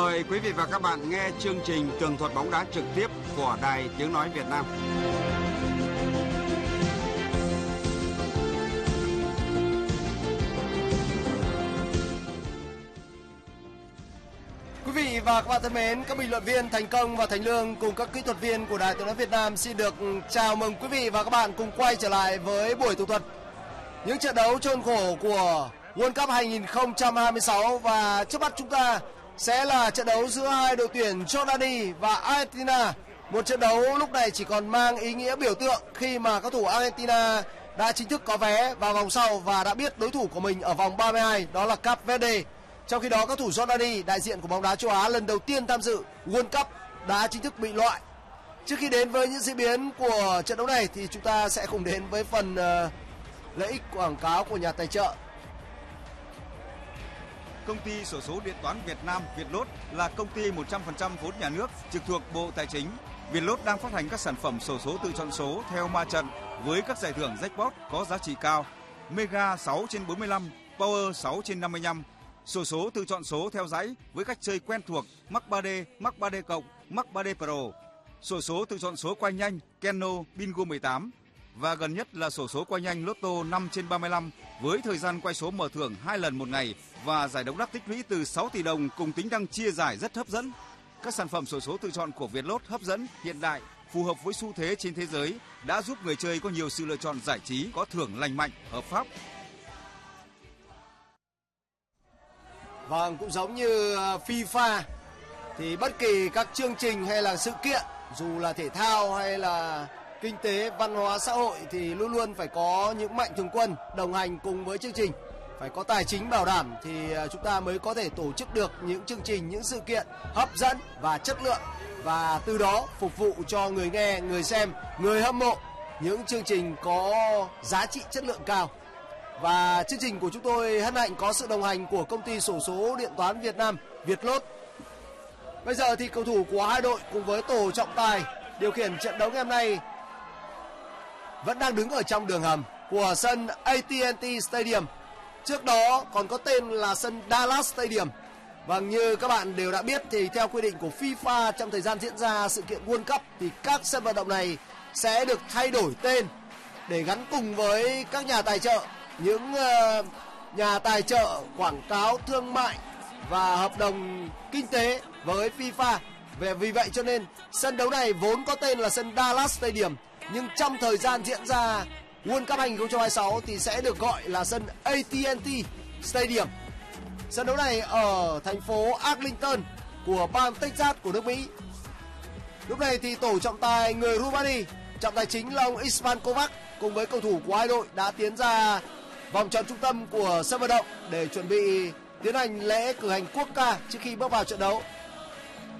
Mời quý vị và các bạn nghe chương trình tường thuật bóng đá trực tiếp của Đài Tiếng nói Việt Nam. Quý vị và các bạn thân mến, các bình luận viên Thành Công và Thành Lương cùng các kỹ thuật viên của Đài Tiếng nói Việt Nam xin được chào mừng quý vị và các bạn cùng quay trở lại với buổi tường thuật những trận đấu trôn khổ của World Cup 2026. Và trước mắt chúng ta sẽ là trận đấu giữa hai đội tuyển Jordani và Argentina. Một trận đấu lúc này chỉ còn mang ý nghĩa biểu tượng khi mà các thủ Argentina đã chính thức có vé vào vòng sau và đã biết đối thủ của mình ở vòng 32, đó là Cape Verde. Trong khi đó, các thủ Jordani, đại diện của bóng đá châu Á lần đầu tiên tham dự World Cup, đã chính thức bị loại. Trước khi đến với những diễn biến của trận đấu này thì chúng ta sẽ cùng đến với phần lợi ích quảng cáo của nhà tài trợ. Công ty xổ số điện toán Việt Nam Vietlott là công ty 100% vốn nhà nước trực thuộc Bộ Tài chính. Vietlott đang phát hành các sản phẩm xổ số tự chọn số theo ma trận với các giải thưởng jackpot có giá trị cao: Mega 6/45, Power 6/55. Xổ số tự chọn số theo dãy với cách chơi quen thuộc: mắc 3D, mắc 3D cộng, mắc 3D Pro. Xổ số tự chọn số quay nhanh Keno Bingo 18 và gần nhất là xổ số quay nhanh Lotto 5/35 với thời gian quay số mở thưởng 2 lần một ngày và giải độc đắc tích lũy từ 6 tỷ đồng cùng tính năng chia giải rất hấp dẫn. Các sản phẩm xổ số tự chọn của Vietlott hấp dẫn, hiện đại, phù hợp với xu thế trên thế giới đã giúp người chơi có nhiều sự lựa chọn giải trí có thưởng lành mạnh, hợp pháp. Vâng, cũng giống như FIFA thì bất kỳ các chương trình hay là sự kiện, dù là thể thao hay là kinh tế, văn hóa, xã hội thì luôn luôn phải có những mạnh thường quân đồng hành cùng với chương trình. Phải có tài chính bảo đảm thì chúng ta mới có thể tổ chức được những chương trình, những sự kiện hấp dẫn và chất lượng, và từ đó phục vụ cho người nghe, người xem, người hâm mộ những chương trình có giá trị chất lượng cao. Và chương trình của chúng tôi hân hạnh có sự đồng hành của công ty xổ số điện toán Việt Nam Vietlott. Bây giờ thì cầu thủ của hai đội cùng với tổ trọng tài điều khiển trận đấu ngày hôm nay vẫn đang đứng ở trong đường hầm của sân AT&T Stadium. Trước đó còn có tên là sân Dallas Stadium. Vâng, như các bạn đều đã biết thì theo quy định của FIFA, trong thời gian diễn ra sự kiện World Cup thì các sân vận động này sẽ được thay đổi tên để gắn cùng với các nhà tài trợ, những nhà tài trợ quảng cáo thương mại và hợp đồng kinh tế với FIFA. Vì vậy cho nên sân đấu này vốn có tên là sân Dallas Stadium, nhưng trong thời gian diễn ra World Cup 2026 thì sẽ được gọi là sân AT&T Stadium. Sân đấu này ở thành phố Arlington của bang Texas của nước Mỹ. Lúc này thì tổ trọng tài người Rumani, trọng tài chính là ông Isvan Kovac cùng với cầu thủ của hai đội đã tiến ra vòng tròn trung tâm của sân vận động để chuẩn bị tiến hành lễ cử hành quốc ca trước khi bước vào trận đấu.